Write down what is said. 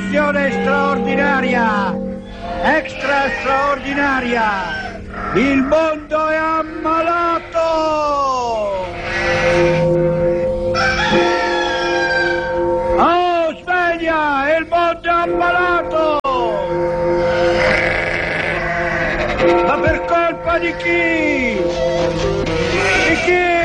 trasmissione straordinaria, extra straordinaria. Il mondo è ammalato! Oh, sveglia! Il mondo è ammalato! Ma per colpa di chi? Di chi?